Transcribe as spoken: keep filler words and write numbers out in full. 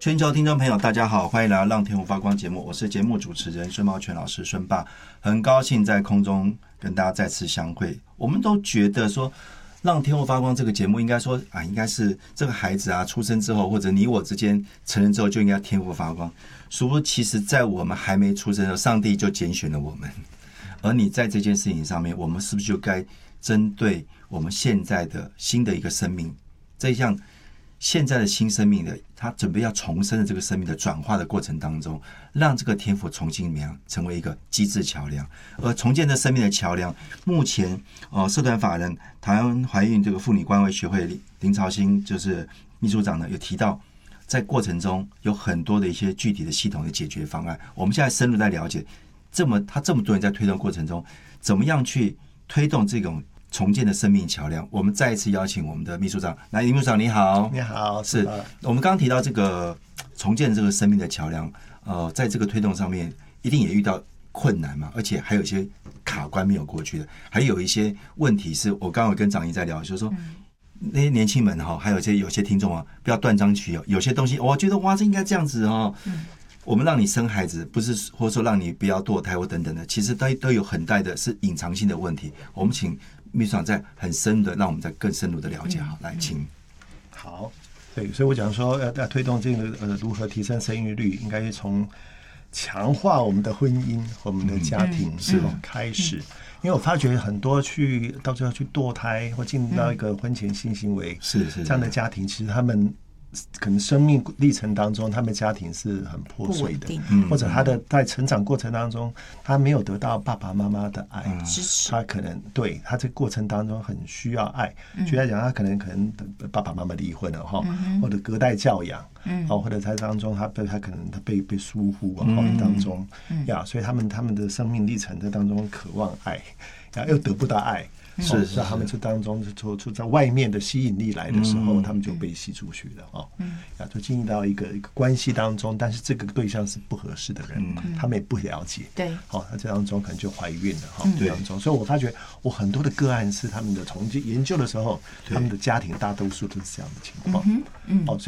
全球听众朋友大家好，欢迎来到让天父发光节目，我是节目主持人孙茂全老师孙爸，很高兴在空中跟大家再次相会。我们都觉得说让天父发光这个节目应该说啊，应该是这个孩子啊出生之后，或者你我之间成人之后就应该天父发光，殊不知其实在我们还没出生的时候，上帝就拣选了我们，而你在这件事情上面，我们是不是就该针对我们现在的新的一个生命，这一项现在的新生命的他准备要重生的这个生命的转化的过程当中，让这个天父重新成为一个机制桥梁，而重建这生命的桥梁，目前呃社团法人台湾怀孕这个妇女关怀学会林朝兴就是秘书长呢，有提到在过程中有很多的一些具体的系统的解决方案。我们现在深入在了解，这么他这么多人在推动过程中，怎么样去推动这种重建的生命桥梁。我们再一次邀请我们的秘书长来，林秘书长你好。 你好。 是我们刚刚提到这个重建这个生命的桥梁，呃，在这个推动上面一定也遇到困难嘛，而且还有一些卡关没有过去的，还有一些问题是我刚刚有跟长姨在聊，就是说、嗯、那些年轻们哈，还有一些有些听众啊，不要断章取义，有些东西我觉得哇，这应该这样子哦。嗯，我们让你生孩子，不是或者说让你不要堕胎或等等的，其实都都有很大的是隐藏性的问题。我们请秘书长在很深的，让我们再更深入的了解。好，来，请。 好，对，所以我讲说，要要推动这个呃如何提升生育率，应该是从强化我们的婚姻、我们的家庭是开始。嗯嗯、因为我发觉很多去到最后去堕胎或进入到一个婚前性行为， 是是这样的家庭，其实他们可能生命历程当中，他们家庭是很破碎的，或者他的在成长过程当中，他没有得到爸爸妈妈的爱， 支持、嗯， 他可能对他这个过程当中很需要爱。举例来讲，他可能可能爸爸妈妈离婚了哈，嗯、或者隔代教养，嗯，或者在当中他被他可能他被被疏忽啊，嗯、当中、嗯、呀，所以他们他们的生命历程在当中渴望爱，呀又得不到爱。是，在他们这当中，就就在外面的吸引力来的时候，嗯、他们就被吸出去了哦。嗯，啊，就进入到一个一个关系当中，但是这个对象是不合适的人，嗯、他们也不了解。 对， 好、哦，那这当中可能就怀孕了哈。嗯、这当中，所以我发觉我很多的个案是他们的从研究的时候，他们的家庭大多数都是这样的情况。嗯，嗯哦。